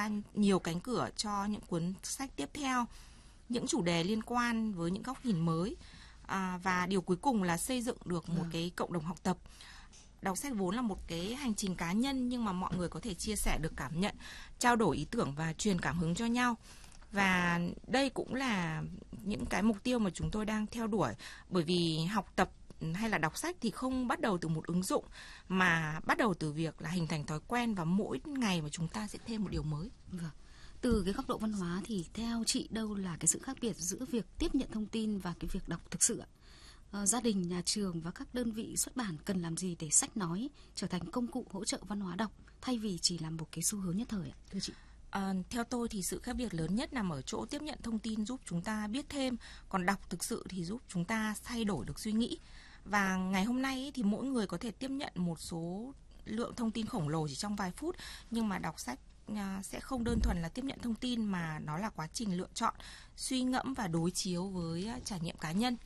ra nhiều cánh cửa cho những cuốn sách tiếp theo, những chủ đề liên quan với những góc nhìn mới, và điều cuối cùng là xây dựng được một cái cộng đồng học tập. Đọc sách vốn là một cái hành trình cá nhân, nhưng mà mọi người có thể chia sẻ được cảm nhận, trao đổi ý tưởng và truyền cảm hứng cho nhau. Và đây cũng là những cái mục tiêu mà chúng tôi đang theo đuổi, bởi vì học tập hay là đọc sách thì không bắt đầu từ một ứng dụng, mà bắt đầu từ việc là hình thành thói quen, và mỗi ngày mà chúng ta sẽ thêm một điều mới. Vâng. Từ cái góc độ văn hóa thì theo chị đâu là cái sự khác biệt giữa việc tiếp nhận thông tin và cái việc đọc thực sự ạ? Gia đình, nhà trường và các đơn vị xuất bản cần làm gì để sách nói trở thành công cụ hỗ trợ văn hóa đọc thay vì chỉ là một cái xu hướng nhất thời ạ, thưa chị? Theo tôi thì sự khác biệt lớn nhất nằm ở chỗ tiếp nhận thông tin giúp chúng ta biết thêm, còn đọc thực sự thì giúp chúng ta thay đổi được suy nghĩ. Và ngày hôm nay thì mỗi người có thể tiếp nhận một số lượng thông tin khổng lồ chỉ trong vài phút, nhưng mà đọc sách sẽ không đơn thuần là tiếp nhận thông tin, mà nó là quá trình lựa chọn, suy ngẫm và đối chiếu với trải nghiệm cá nhân.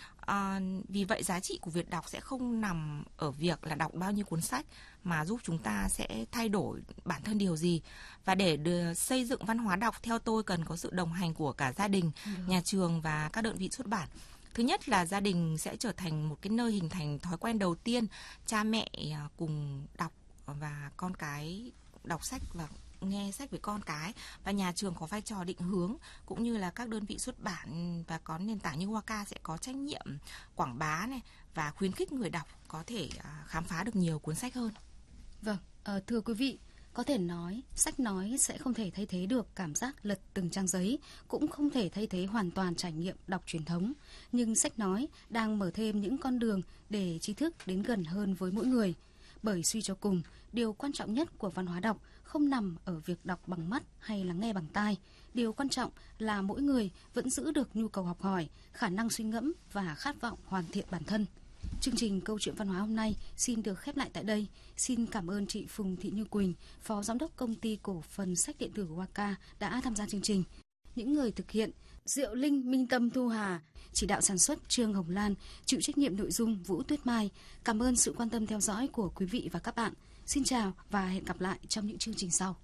Vì vậy giá trị của việc đọc sẽ không nằm ở việc là đọc bao nhiêu cuốn sách, mà giúp chúng ta sẽ thay đổi bản thân điều gì. Và để xây dựng văn hóa đọc, theo tôi cần có sự đồng hành của cả gia đình, nhà trường và các đơn vị xuất bản. Thứ nhất là gia đình sẽ trở thành một cái nơi hình thành thói quen đầu tiên, cha mẹ cùng đọc và con cái đọc sách và nghe sách với con cái, và nhà trường có vai trò định hướng, cũng như là các đơn vị xuất bản và có nền tảng như Waka sẽ có trách nhiệm quảng bá này và khuyến khích người đọc có thể khám phá được nhiều cuốn sách hơn. Vâng, thưa quý vị, có thể nói sách nói sẽ không thể thay thế được cảm giác lật từng trang giấy, cũng không thể thay thế hoàn toàn trải nghiệm đọc truyền thống, nhưng sách nói đang mở thêm những con đường để tri thức đến gần hơn với mỗi người. Bởi suy cho cùng, điều quan trọng nhất của văn hóa đọc không nằm ở việc đọc bằng mắt hay là nghe bằng tai. Điều quan trọng là mỗi người vẫn giữ được nhu cầu học hỏi, khả năng suy ngẫm và khát vọng hoàn thiện bản thân. Chương trình Câu chuyện văn hóa hôm nay xin được khép lại tại đây. Xin cảm ơn chị Phùng Thị Như Quỳnh, Phó Giám đốc Công ty Cổ phần Sách điện tử Waka đã tham gia chương trình. Những người thực hiện: Diệu Linh, Minh Tâm, Thu Hà, chỉ đạo sản xuất Trương Hồng Lan, chịu trách nhiệm nội dung Vũ Tuyết Mai. Cảm ơn sự quan tâm theo dõi của quý vị và các bạn. Xin chào và hẹn gặp lại trong những chương trình sau.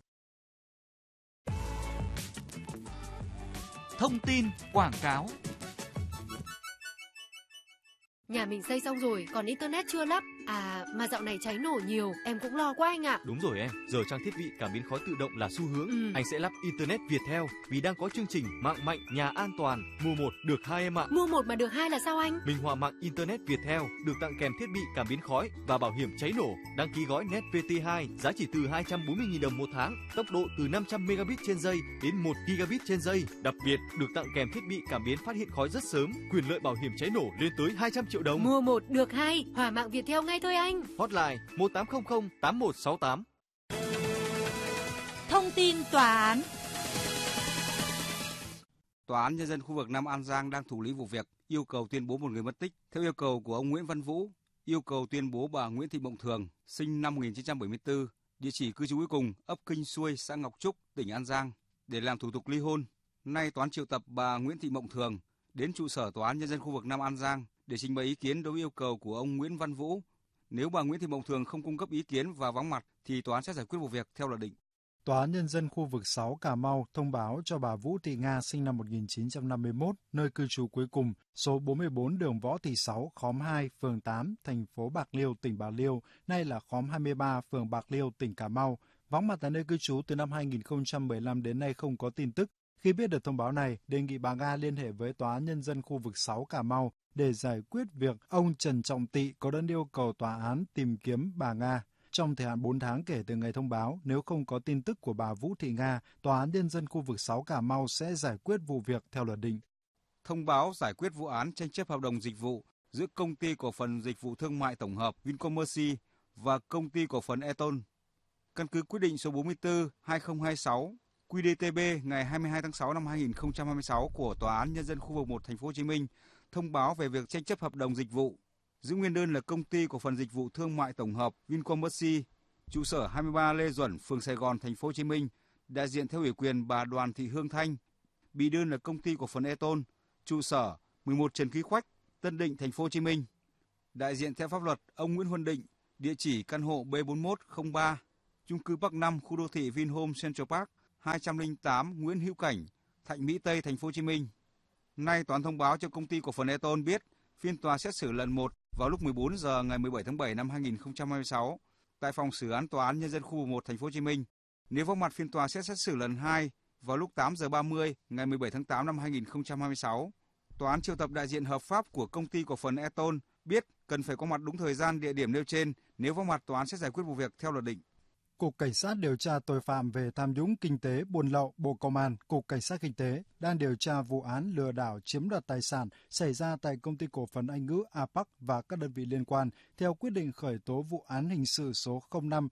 Thông tin quảng cáo. Nhà mình xây xong rồi, còn internet chưa lắp. Mà dạo này cháy nổ nhiều, em cũng lo quá anh ạ. Đúng rồi em, giờ trang thiết bị cảm biến khói tự động là xu hướng. Anh sẽ lắp internet Viettel vì đang có chương trình mạng mạnh nhà an toàn, mua 1 được 2 em ạ. Mua 1 mà được 2 là sao anh? Minh họa mạng internet Viettel được tặng kèm thiết bị cảm biến khói và bảo hiểm cháy nổ. Đăng ký gói Net VT2 giá chỉ từ 240.000 đồng một tháng, tốc độ từ 500 megabit trên giây đến 1 gigabit trên giây. Đặc biệt được tặng kèm thiết bị cảm biến phát hiện khói rất sớm, quyền lợi bảo hiểm cháy nổ lên tới 200 triệu đồng. Mua 1 được 2, hỏa mạng Viettel ngay thôi anh. Hotline 1800 8168. Thông tin tòa án. Tòa án Nhân dân khu vực Nam An Giang đang thụ lý vụ việc yêu cầu tuyên bố một người mất tích. Theo yêu cầu của ông Nguyễn Văn Vũ, yêu cầu tuyên bố bà Nguyễn Thị Mộng Thường, sinh năm 1974, địa chỉ cư trú cuối cùng ấp Kinh Xuôi, xã Ngọc Trúc, tỉnh An Giang, để làm thủ tục ly hôn. Nay tòa án triệu tập bà Nguyễn Thị Mộng Thường đến trụ sở Tòa án Nhân dân khu vực Nam An Giang để trình bày ý kiến đối với yêu cầu của ông Nguyễn Văn Vũ. Nếu bà Nguyễn Thị Mộng Thường không cung cấp ý kiến và vắng mặt thì tòa án sẽ giải quyết vụ việc theo luật định. Tòa án Nhân dân khu vực 6 Cà Mau thông báo cho bà Vũ Thị Nga sinh năm 1951, nơi cư trú cuối cùng, số 44 đường Võ Thị Sáu, khóm 2, phường 8, thành phố Bạc Liêu, tỉnh Bạc Liêu, nay là khóm 23, phường Bạc Liêu, tỉnh Cà Mau, vắng mặt tại nơi cư trú từ năm 2015 đến nay không có tin tức. Khi biết được thông báo này, đề nghị bà Nga liên hệ với Tòa án Nhân dân khu vực 6 Cà Mau để giải quyết việc ông Trần Trọng Tị có đơn yêu cầu tòa án tìm kiếm bà Nga. Trong thời hạn 4 tháng kể từ ngày thông báo, nếu không có tin tức của bà Vũ Thị Nga, Tòa án Nhân dân khu vực 6 Cà Mau sẽ giải quyết vụ việc theo luật định. Thông báo giải quyết vụ án tranh chấp hợp đồng dịch vụ giữa Công ty Cổ phần Dịch vụ Thương mại Tổng hợp Vincommerce và Công ty Cổ phần Eton. Căn cứ quyết định số 44/2026 QĐ-TB ngày 22 tháng 6 năm 2026 của Tòa án Nhân dân khu vực 1 Thành phố Hồ Chí Minh thông báo về việc tranh chấp hợp đồng dịch vụ. Giữ nguyên đơn là Công ty Cổ phần Dịch vụ Thương mại Tổng hợp Vincommerce, trụ sở 23 Lê Duẩn, phường Sài Gòn, Thành phố Hồ Chí Minh, đại diện theo ủy quyền bà Đoàn Thị Hương Thanh. Bị đơn là Công ty Cổ phần Eton, trụ sở 11 Trần Quý Khoách, Tân Định, Thành phố Hồ Chí Minh. Đại diện theo pháp luật ông Nguyễn Huân Định, địa chỉ căn hộ B4103, chung cư Bắc 5, khu đô thị Vinhome Central Park, 208 Nguyễn Hữu Cảnh, Thạnh Mỹ Tây, Thành phố Hồ Chí Minh. Nay tòa án thông báo cho công ty cổ phần Eton biết phiên tòa xét xử lần 1 vào lúc 14 giờ ngày 17 tháng 7 năm 2026 tại phòng xử án Tòa án Nhân dân khu 1 Thành phố Hồ Chí Minh. Nếu vắng mặt phiên tòa xét xử lần 2 vào lúc 8 giờ 30 ngày 17 tháng 8 năm 2026, tòa án triệu tập đại diện hợp pháp của công ty cổ phần Eton biết cần phải có mặt đúng thời gian, địa điểm nêu trên. Nếu vắng mặt, tòa án sẽ giải quyết vụ việc theo luật định. Cục Cảnh sát điều tra tội phạm về tham nhũng kinh tế buôn lậu Bộ Công an, Cục Cảnh sát Kinh tế đang điều tra vụ án lừa đảo chiếm đoạt tài sản xảy ra tại công ty cổ phần Anh ngữ Apac và các đơn vị liên quan theo quyết định khởi tố vụ án hình sự số 05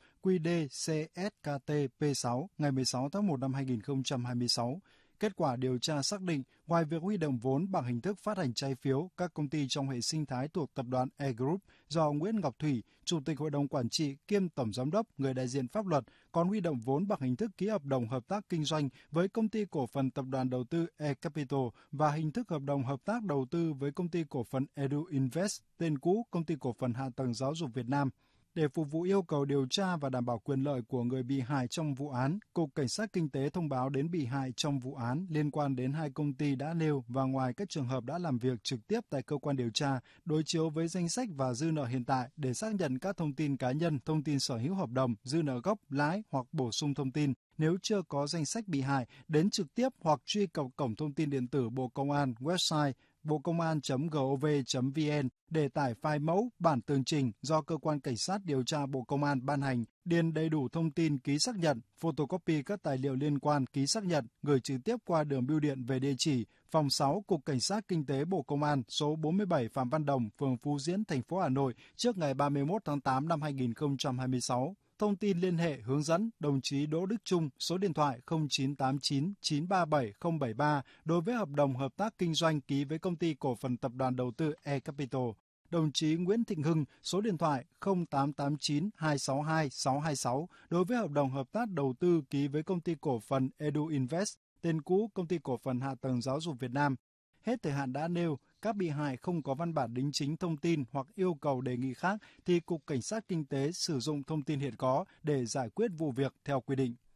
QĐ-CSKT-P6 ngày 16 tháng 1 năm 2026. Kết quả điều tra xác định, ngoài việc huy động vốn bằng hình thức phát hành trái phiếu, các công ty trong hệ sinh thái thuộc tập đoàn E Group do Nguyễn Ngọc Thủy, Chủ tịch Hội đồng Quản trị kiêm Tổng Giám đốc, người đại diện pháp luật, còn huy động vốn bằng hình thức ký hợp đồng hợp tác kinh doanh với công ty cổ phần tập đoàn đầu tư E Capital và hình thức hợp đồng hợp tác đầu tư với công ty cổ phần Edu Invest, tên cũ công ty cổ phần Hạ tầng Giáo dục Việt Nam. Để phục vụ yêu cầu điều tra và đảm bảo quyền lợi của người bị hại trong vụ án, Cục Cảnh sát Kinh tế thông báo đến bị hại trong vụ án liên quan đến 2 công ty đã nêu và ngoài các trường hợp đã làm việc trực tiếp tại cơ quan điều tra, đối chiếu với danh sách và dư nợ hiện tại để xác nhận các thông tin cá nhân, thông tin sở hữu hợp đồng, dư nợ gốc, lãi hoặc bổ sung thông tin. Nếu chưa có danh sách bị hại, đến trực tiếp hoặc truy cập cổng thông tin điện tử Bộ Công an, website bocongan.gov.vn để tải file mẫu, bản tường trình do Cơ quan Cảnh sát điều tra Bộ Công an ban hành, điền đầy đủ thông tin ký xác nhận, photocopy các tài liệu liên quan ký xác nhận, gửi trực tiếp qua đường bưu điện về địa chỉ Phòng 6 Cục Cảnh sát Kinh tế Bộ Công an, số 47 Phạm Văn Đồng, phường Phú Diễn, thành phố Hà Nội trước ngày 31 tháng 8 năm 2026. Thông tin liên hệ hướng dẫn đồng chí Đỗ Đức Trung, số điện thoại 0989 937 073 đối với hợp đồng hợp tác kinh doanh ký với công ty cổ phần tập đoàn đầu tư E Capital. Đồng chí Nguyễn Thịnh Hưng, số điện thoại 0889 262 626 đối với hợp đồng hợp tác đầu tư ký với công ty cổ phần Edu Invest, tên cũ công ty cổ phần Hạ tầng Giáo dục Việt Nam. Hết thời hạn đã nêu, các bị hại không có văn bản đính chính thông tin hoặc yêu cầu đề nghị khác thì Cục Cảnh sát Kinh tế sử dụng thông tin hiện có để giải quyết vụ việc theo quy định.